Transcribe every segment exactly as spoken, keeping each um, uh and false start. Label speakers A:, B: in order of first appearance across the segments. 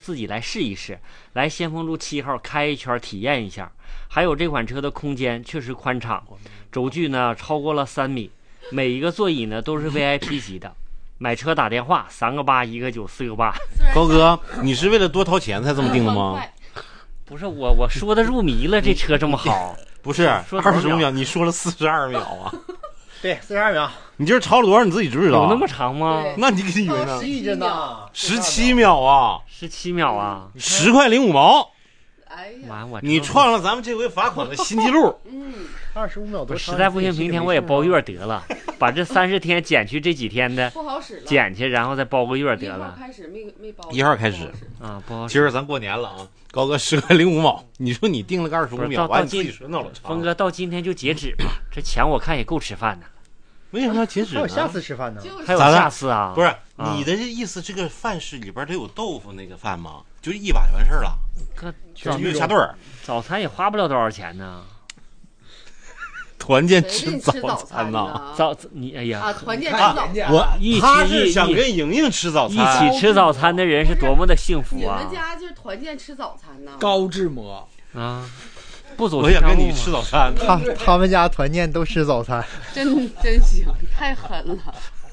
A: 自己来试一试，来先锋路七号开一圈体验一下。还有这款车的空间确实宽敞，轴距呢超过了三米，每一个座椅呢都是 V I P 级的。买车打电话，三个八一个九四个八。
B: 高哥，你是为了多掏钱才这么定的吗？
A: 不是我，我说的入迷了，这车这么好。
B: 不是二十五秒，你说了四十二秒啊？
C: 对，四十二秒。
B: 你这是超了多少？你自己知不知道？
A: 有那么长吗？
B: 那你以为呢？
C: 十一帧呢？
B: 十七秒啊！
A: 十七秒啊！
B: 十块零五毛。
D: 哎
A: 呀，我
B: 你创了咱们这回罚款的新纪录。
D: 嗯，
C: 二十五秒多。
A: 实在不行，明天我也包月得了，把这三十天减去这几天的，
D: 不好使了，
A: 减去，然后再包个月得了。
D: 开始没没包。
B: 一号开始
A: 啊，不好使。
B: 今儿咱过年了啊，高哥十块零五毛，你说你定了个二十五秒，完你自己说那老长。
A: 峰哥到今天就截止吧，这钱我看也够吃饭的。
B: 为什么要截止呢？
C: 还有下次吃饭呢？
A: 还有下次啊？
B: 不是你的这意思，这个饭是里边得有豆腐那个饭吗？就一碗就完事儿了？
A: 可
B: 全是下顿儿，
A: 早餐也花不了多少钱呢。
B: 团建吃早餐
D: 呢？
A: 早你哎呀，
D: 啊，团建吃早餐。
B: 我
A: 一起
B: 他是想跟莹莹吃早餐，
A: 一起吃早餐的人是多么的幸福啊！
D: 你们家就是团建吃早餐呢？
E: 高志模
A: 啊。不走，
B: 我想跟你吃早餐。
C: 他他们家团建都吃早餐，
D: 真真行，太狠了。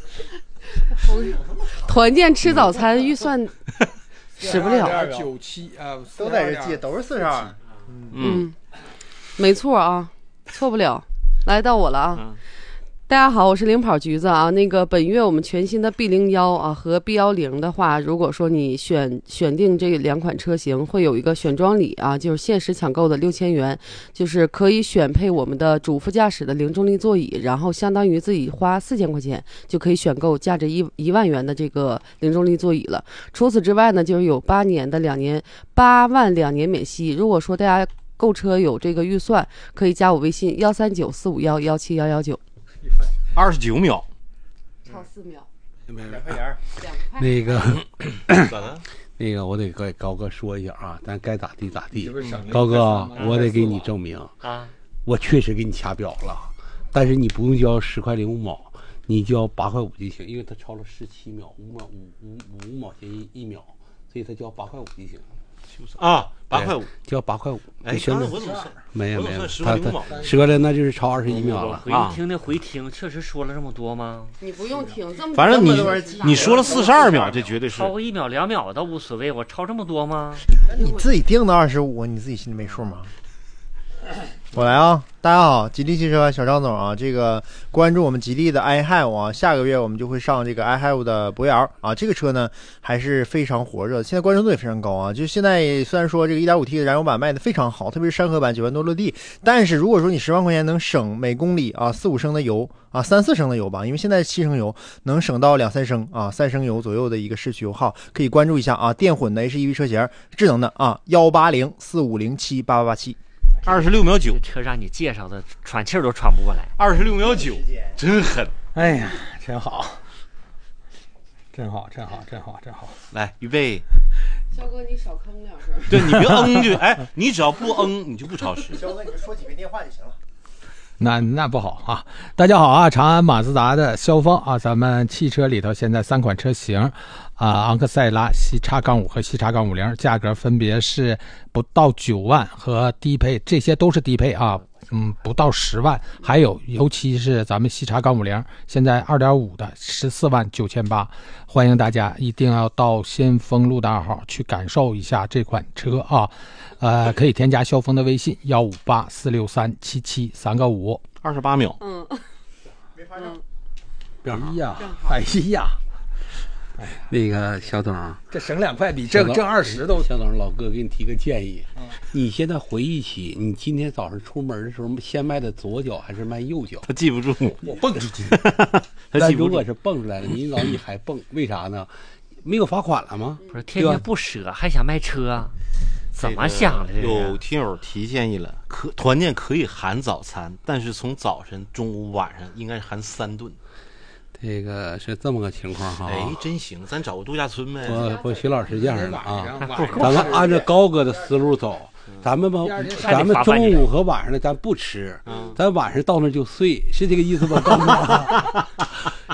D: 团建吃早餐预算使不了。
E: 九七啊，
C: 都在这记，都是四十二。
D: 嗯，没错啊，错不了。来到我了啊。嗯，大家好，我是领跑橘子啊。那个本月我们全新的 B 零一啊和 B 一零的话，如果说你选选定这两款车型，会有一个选装礼啊，就是限时抢购的六千元，就是可以选配我们的主副驾驶的零重力座椅，然后相当于自己花四千块钱就可以选购价值一一万元的这个零重力座椅了。除此之外呢，就是有八年的两年八万两年免息。如果说大家购车有这个预算，可以加我微信幺三九四五幺幺七幺幺九。
B: 二十九秒，
D: 超四秒，
C: 两块钱，
D: 两块。
E: 那个
B: 咋的？
E: 那个我得给高哥说一下啊，咱该咋地咋地。高哥，我得给你证明啊，我确实给你掐表了，但是你不用交十块零五毛，你交八块五就行，因为它超了十七秒，五秒五五五毛钱一一秒，所以他交八块五就行。
B: 啊，八块五，
E: 交八块五。
B: 哎，刚才我怎么
E: 没有没有，
B: 他他
E: 十块零那就是超二十一秒了
A: 啊！回听的回听，确实说了这么多吗？
D: 你不用听这么，
B: 反正你你说了四十二秒，这绝对是
A: 超过一秒两秒倒无所谓，我超这么多吗？
C: 你自己定的二十五，你自己心里没数吗？我来啊！大家好，吉利汽车小张总啊，这个关注我们吉利的 i have 啊，下个月我们就会上这个 i have 的博瑶啊，这个车呢还是非常火热，现在关注度也非常高啊。就现在虽然说这个 一点五 T 的燃油版卖的非常好，特别是山河版九万多落地，但是如果说你十万块钱能省每公里啊四五升的油啊，三四升的油吧，因为现在七升油能省到两三升啊，三升油左右的一个市区油耗，可以关注一下啊，电混的 H E V 车型，智能的啊，幺八零四五零七八八八七。
B: 二十六秒九，
A: 车让你介绍的喘气儿都喘不过来。
B: 二十六秒九，真狠！
E: 哎呀，真好，真好，真好，真好，真好！
B: 来，预备。
D: 肖哥，你少吭两声。
B: 对你别嗯就哎，你只要不嗯，你就不超时。
C: 肖哥，你就说几遍电话就行了。
E: 那那不好啊！大家好啊，长安马自达的肖峰啊，咱们汽车里头现在三款车型啊，昂克赛拉、西叉杠五和西叉杠五零，价格分别是不到九万和低配，这些都是低配啊，嗯，不到十万，还有尤其是咱们西叉杠五零，现在二点五的十四万九千八，欢迎大家一定要到先锋路的二号去感受一下这款车啊。呃，可以添加肖峰的微信幺五八四六三七七三个五，
B: 二十八秒。
D: 嗯，
C: 没发生。
E: 哎呀，哎呀，哎，那个小董，这省两块比挣挣二十都。小董，老哥给你提个建议，嗯、你现在回忆起你今天早上出门的时候，先迈的左脚还是迈右脚？
B: 他记不住，
E: 我蹦出去。
B: 他记不住。
E: 如果是蹦出来了，你老你还蹦，为啥呢？没有罚款了吗？
A: 不是，天天不舍，还想卖车。怎么想的？
B: 有听友提建议了，可团建可以含早餐，但是从早晨、中午、晚上应该含三顿。
E: 这个是这么个情况哈。
B: 哎，真行，咱找个度假村呗。
E: 我我徐老师这样的啊，咱们按照高哥的思路走，咱们吧，咱们中午和晚上的咱不吃，咱晚上到那就睡，是这个意思吧？高哥，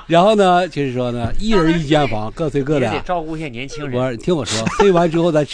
F: 然后呢，就是说呢，一人一间房，各睡各的。
A: 也得照顾一下年轻人。
F: 我听我说，睡完之后咱